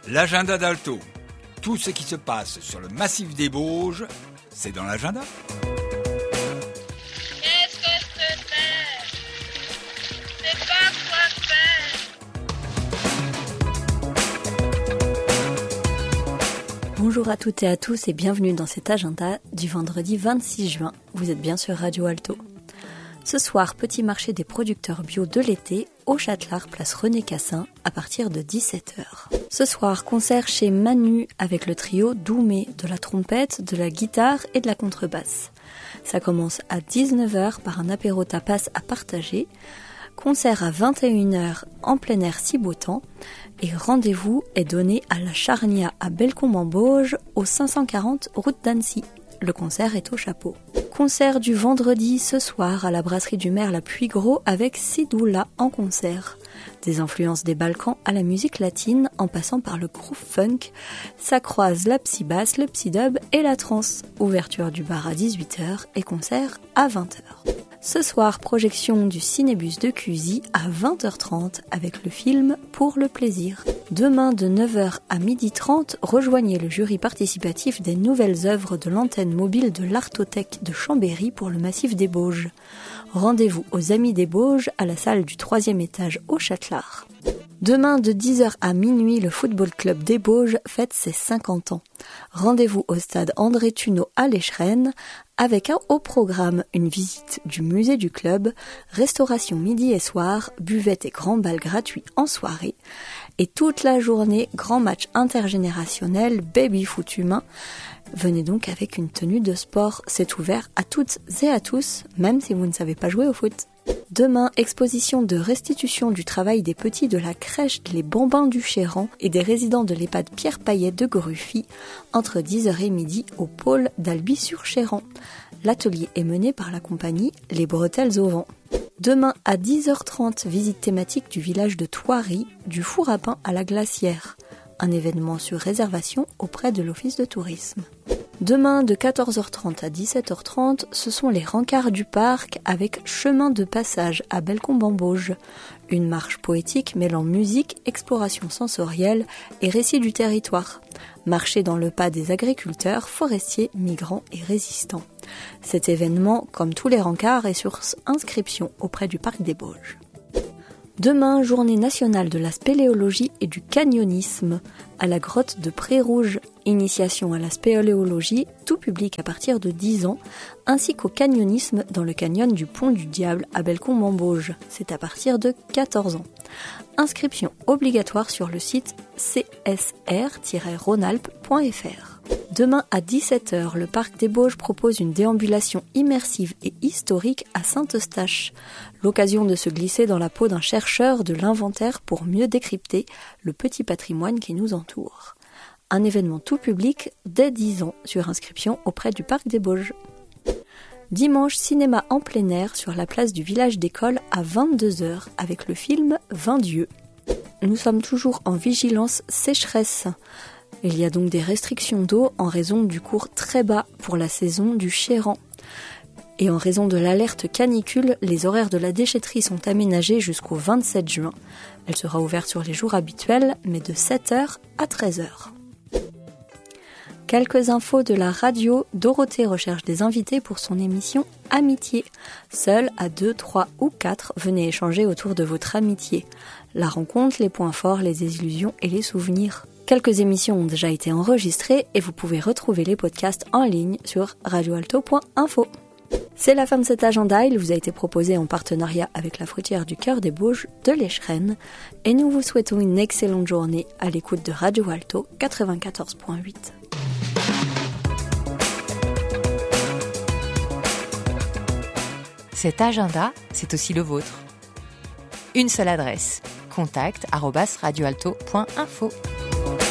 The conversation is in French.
L'agenda d'Alto. Tout ce qui se passe sur le massif des Bauges, c'est dans l'agenda. Qu'est-ce que c'est pas quoi faire. Bonjour à toutes et à tous et bienvenue dans cet agenda du vendredi 26 juin. Vous êtes bien sur Radio Alto. Ce soir, petit marché des producteurs bio de l'été au Châtelard, place René Cassin, à partir de 17h. Ce soir, concert chez Manu avec le trio Doumé, de la trompette, de la guitare et de la contrebasse. Ça commence à 19h par un apéro tapas à partager. Concert à 21h en plein air si beau temps. Et rendez-vous est donné à la Charnia à Bellecombe-en-Bauges, au 540 route d'Annecy. Le concert est au chapeau. Concert du vendredi ce soir à la brasserie du maire La Puygros avec Sidoula en concert. Des influences des Balkans à la musique latine en passant par le groove funk, ça croise la psy-bass, le psy-dub et la trance. Ouverture du bar à 18h et concert à 20h. Ce soir, projection du Cinébus de Cusy à 20h30 avec le film Pour le plaisir. Demain de 9h à 12h30, rejoignez le jury participatif des nouvelles œuvres de l'antenne mobile de l'Artothèque de Chambéry pour le massif des Bauges. Rendez-vous aux Amis des Bauges à la salle du 3e étage au Châtelard. Demain de 10h à minuit, le football club des Bauges fête ses 50 ans. Rendez-vous au stade André Tuneau à l'Échrennes avec au programme une visite du musée du club, restauration midi et soir, buvette et grand bal gratuit en soirée. Et toute la journée, grand match intergénérationnel, baby-foot humain. Venez donc avec une tenue de sport, c'est ouvert à toutes et à tous, même si vous ne savez pas jouer au foot. Demain, exposition de restitution du travail des petits de la crèche Les Bambins du Chéran et des résidents de l'EHPAD Pierre Payet de Gruffy, entre 10h et midi au pôle d'Albi-sur-Chéran. L'atelier est mené par la compagnie Les Bretelles au Vent. Demain à 10h30, visite thématique du village de Thoiry, du four à pain à la glacière. Un événement sur réservation auprès de l'office de tourisme. Demain de 14h30 à 17h30, ce sont les rencarts du parc avec chemin de passage à Bellecombe-en-Bauges. Une marche poétique mêlant musique, exploration sensorielle et récit du territoire. Marcher dans le pas des agriculteurs, forestiers, migrants et résistants. Cet événement, comme tous les rencarts, est sur inscription auprès du parc des Bauges. Demain, journée nationale de la spéléologie et du canyonisme à la grotte de Pré-Rouge. Initiation à la spéléologie, tout public à partir de 10 ans, ainsi qu'au canyonisme dans le canyon du Pont du Diable à Bellecombe-en-Bauges. C'est à partir de 14 ans. Inscription obligatoire sur le site csr-ronalp.fr. Demain à 17h, le parc des Bauges propose une déambulation immersive et historique à Saint-Eustache. L'occasion de se glisser dans la peau d'un chercheur de l'inventaire pour mieux décrypter le petit patrimoine qui nous entoure. Un événement tout public dès 10 ans sur inscription auprès du parc des Bauges. Dimanche, cinéma en plein air sur la place du village d'école à 22h avec le film 20 dieux. Nous sommes toujours en vigilance sécheresse. Il y a donc des restrictions d'eau en raison du cours très bas pour la saison du Chéran. Et en raison de l'alerte canicule, les horaires de la déchetterie sont aménagés jusqu'au 27 juin. Elle sera ouverte sur les jours habituels, mais de 7h à 13h. Quelques infos de la radio. Dorothée recherche des invités pour son émission Amitié. Seul à 2, 3 ou 4, venez échanger autour de votre amitié. La rencontre, les points forts, les illusions et les souvenirs. Quelques émissions ont déjà été enregistrées et vous pouvez retrouver les podcasts en ligne sur radioalto.info. C'est la fin de cet agenda, il vous a été proposé en partenariat avec la fruitière du Cœur des Bauges de l'Échrennes et nous vous souhaitons une excellente journée à l'écoute de Radio Alto 94.8. Cet agenda, c'est aussi le vôtre. Une seule adresse, contact@radioalto.info.